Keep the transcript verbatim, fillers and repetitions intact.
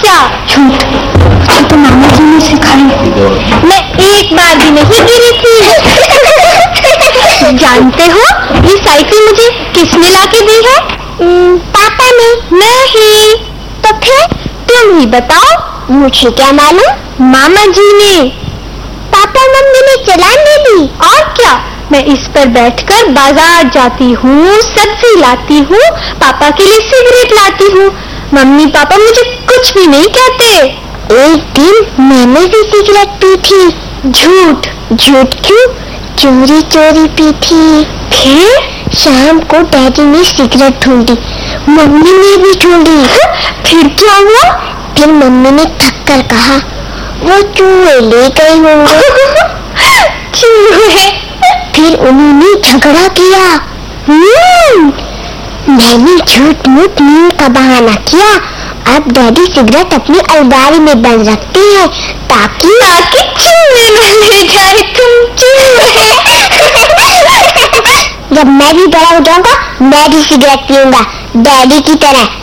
क्या? झूठ, ये तो मामा जी ने सिखाई। मैं एक बार भी नहीं गिरी थी। जानते हो ये साइकिल मुझे किसने लाके दी है? पापा ने। नहीं। तो फिर? तुम ही बताओ। मुझे क्या मालूम। मामा जी ने। पापा मम्मी ने चलाने दी। और क्या, मैं इस पर बैठकर बाजार जाती हूँ, सब्जी लाती हूँ, पापा के लिए सिगरेट लाती हूँ। मम्मी पापा मुझे कुछ भी नहीं कहते। एक दिन मैंने भी सिगरेट पी थी। झूठ। झूठ क्यों? चोरी चोरी पी थी। फिर शाम को डैडी ने सिगरेट ढूंढी, मम्मी ने भी ढूंढी। फिर क्या हुआ? फिर मम्मी ने थक कर कहा, वो चूहे ले गए होंगे। चूहे? फिर उन्होंने झगड़ा किया। हम्म, मैंने झूठ मूठ नींद का बहाना किया। अब डैडी सिगरेट अपनी अलमारी में बंद रखते हैं ताकि ताकि चूहे न ले जाए। तुम चूहे। जब मैं भी बड़ा हो जाऊंगा मैं भी सिगरेट पीऊंगा डैडी की तरह।